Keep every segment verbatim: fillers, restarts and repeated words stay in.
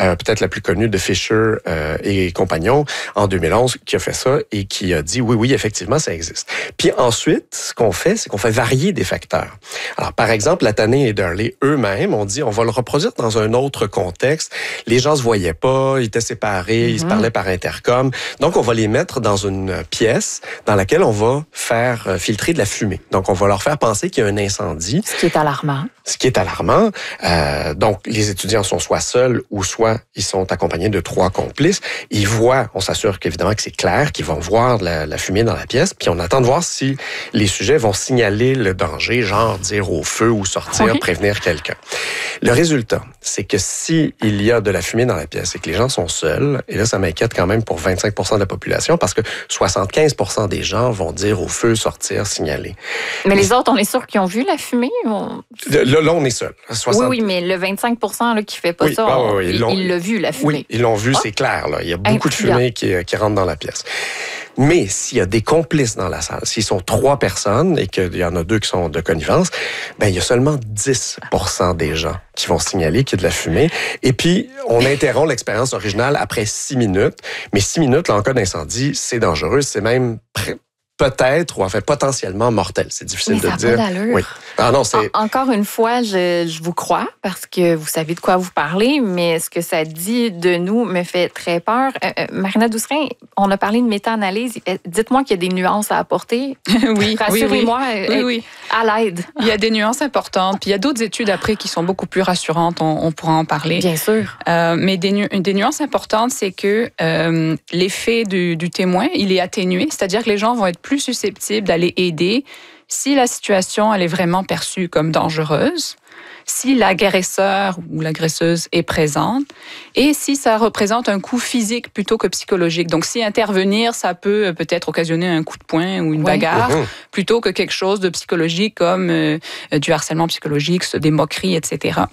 euh, peut-être la plus connue de Fisher euh, et compagnons, en deux mille onze, qui a fait ça et qui a dit oui, oui, effectivement, ça existe. Puis ensuite, ce qu'on fait, c'est qu'on fait varier des facteurs. Alors, par exemple, Latané et Darley eux-mêmes ont dit on va le reproduire dans un autre contexte. Les gens se voyaient pas, ils étaient séparés, mm-hmm. ils se parlaient par intercom. Donc, on va les mettre dans une pièce dans laquelle on va faire filtrer de la fumée. Donc, on va leur faire penser qu'il y a un incendie. Ce qui est alarmant. Ce qui est alarmant. Euh, donc, les étudiants sont soit seuls ou soit ils sont accompagnés de trois complices. Ils voient, on s'assure qu'évidemment que c'est clair, qu'ils vont voir la, la fumée dans la pièce, puis on attend de voir si les sujets vont signaler le danger, genre dire au feu ou sortir, oui. prévenir quelqu'un. Le résultat, c'est que si il y a de la fumée dans la pièce et que les gens sont seuls, et là, ça m'inquiète quand même pour vingt-cinq pour cent de la population, parce que soixante-quinze pour cent des gens vont dire au feu, sortir, signaler. Mais les autres, on est sûr qu'ils ont vu la fumée? On... Là, là, on est seul. soixante... Oui, oui, mais le vingt-cinq pour cent là, qui ne fait pas oui, ça, ah, on... oui, il, il l'a vu, la fumée. Oui, ils l'ont vu, oh. c'est clair. Là. Il y a beaucoup Intriguant. de fumée qui, qui rentre dans la pièce. Mais s'il y a des complices dans la salle, s'ils sont trois personnes et qu'il y en a deux qui sont de connivence, ben il y a seulement dix pour cent des gens qui vont signaler qu'il y a de la fumée. Et puis, on interrompt l'expérience originale après six minutes. Mais six minutes, là, en cas d'incendie, c'est dangereux. C'est même... Pré- peut-être, ou en fait potentiellement mortel. C'est difficile mais de ça dire. Pas d'allure. Oui. Ah non, c'est... En, encore une fois, je, je vous crois parce que vous savez de quoi vous parlez, mais ce que ça dit de nous me fait très peur. Euh, Marina Doucerin, on a parlé de méta-analyse. Dites-moi qu'il y a des nuances à apporter. oui, rassurez-moi oui, oui. oui, oui. à l'aide. Il y a des nuances importantes. Puis il y a d'autres études après qui sont beaucoup plus rassurantes. On, on pourra en parler. Bien sûr. Euh, mais des, nu- des nuances importantes, c'est que euh, l'effet du, du témoin, il est atténué. C'est-à-dire que les gens vont être plus susceptibles d'aller aider si la situation elle est vraiment perçue comme dangereuse, si l'agresseur ou l'agresseuse est présente et si ça représente un coût physique plutôt que psychologique. Donc, si intervenir, ça peut peut-être occasionner un coup de poing ou une oui. bagarre mmh. plutôt que quelque chose de psychologique comme euh, du harcèlement psychologique, des moqueries, et cetera.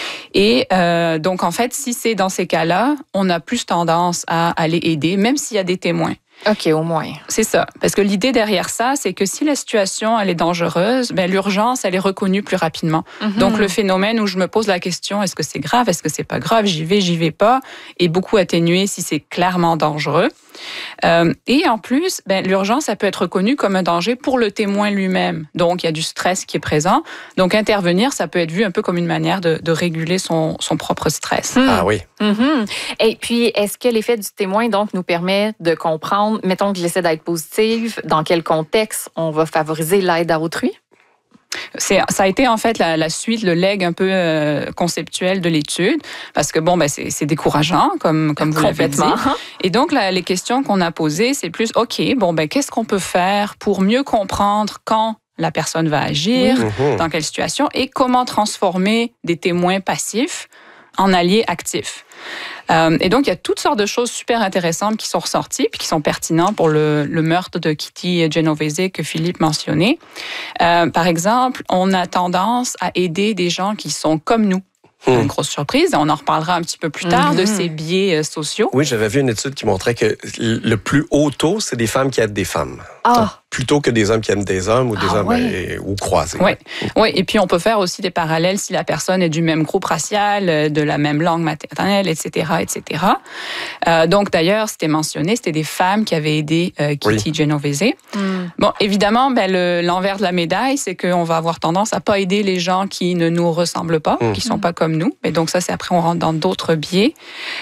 Et euh, donc, en fait, si c'est dans ces cas-là, on a plus tendance à aller aider, même s'il y a des témoins. OK, au moins. C'est ça. Parce que l'idée derrière ça, c'est que si la situation, elle est dangereuse, ben, l'urgence, elle est reconnue plus rapidement. Mm-hmm. Donc, le phénomène où je me pose la question, est-ce que c'est grave, est-ce que c'est pas grave, j'y vais, j'y vais pas, est beaucoup atténué si c'est clairement dangereux. Euh, et en plus, ben, l'urgence, ça peut être reconnue comme un danger pour le témoin lui-même. Donc, il y a du stress qui est présent. Donc, intervenir, ça peut être vu un peu comme une manière de, de réguler son, son propre stress. Mmh. Ah oui. Mmh. Et puis, est-ce que l'effet du témoin, donc, nous permet de comprendre, mettons que j'essaie d'être positive, dans quel contexte on va favoriser l'aide à autrui? C'est, ça a été en fait la, la suite, le leg un peu euh, conceptuel de l'étude, parce que bon, ben c'est, c'est décourageant, comme, comme vous l'avez dit. Et donc, la, les questions qu'on a posées, c'est plus, OK, bon, ben qu'est-ce qu'on peut faire pour mieux comprendre quand la personne va agir, oui. dans quelle situation, et comment transformer des témoins passifs en alliés actifs. Euh, et donc, il y a toutes sortes de choses super intéressantes qui sont ressorties puis qui sont pertinentes pour le, le meurtre de Kitty Genovese que Philippe mentionnait. Euh, par exemple, on a tendance à aider des gens qui sont comme nous. Mmh. Une grosse surprise. On en reparlera un petit peu plus tard mmh. de ces biais sociaux. Oui, j'avais vu une étude qui montrait que le plus haut taux, c'est des femmes qui aident des femmes. Ah! Donc, plutôt que des hommes qui aiment des hommes ou des ah, hommes oui. et, ou croisés. Oui. oui, et puis on peut faire aussi des parallèles si la personne est du même groupe racial, de la même langue maternelle, et cetera, et cetera. Euh, donc d'ailleurs, c'était mentionné, c'était des femmes qui avaient aidé euh, Kitty oui. Genovese. Mm. Bon, évidemment, ben, le, l'envers de la médaille, c'est qu'on va avoir tendance à pas aider les gens qui ne nous ressemblent pas, mm. qui sont pas comme nous. Et donc ça, c'est après on rentre dans d'autres biais.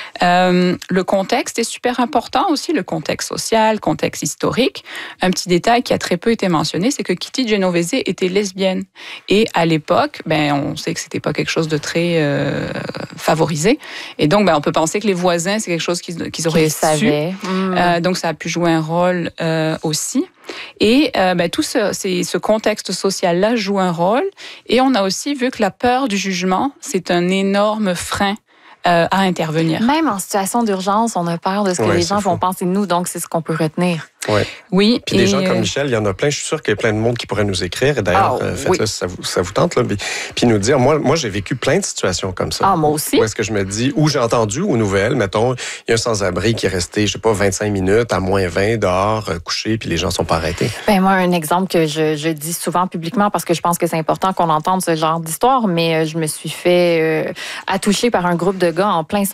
Euh, le contexte est super important aussi, le contexte social, le contexte historique. Un petit détail qui a très peu été mentionné, c'est que Kitty Genovese était lesbienne. Et à l'époque, ben, on sait que c'était pas quelque chose de très euh, favorisé. Et donc, ben, on peut penser que les voisins, c'est quelque chose qu'ils, qu'ils auraient su. Mmh. Euh, donc, ça a pu jouer un rôle euh, aussi. Et euh, ben, tout ce, c'est, ce contexte social-là joue un rôle. Et on a aussi vu que la peur du jugement, c'est un énorme frein euh, à intervenir. Même en situation d'urgence, on a peur de ce que ouais, les gens fou. vont penser de nous. Donc, c'est ce qu'on peut retenir. Ouais. Oui. Puis des gens comme Michel, il y en a plein. Je suis sûr qu'il y a plein de monde qui pourrait nous écrire. Et d'ailleurs, oh, euh, faites-le oui. si ça vous, ça vous tente. Là. Puis, puis nous dire, moi, moi, j'ai vécu plein de situations comme ça. Ah, moi aussi. Où est-ce que je me dis, où j'ai entendu aux nouvelles, mettons, il y a un sans-abri qui est resté, je sais pas, vingt-cinq minutes à moins vingt dehors, euh, couché, puis les gens sont pas arrêtés. Ben moi, un exemple que je, je dis souvent publiquement parce que je pense que c'est important qu'on entende ce genre d'histoire, mais je me suis fait euh, attoucher par un groupe de gars en plein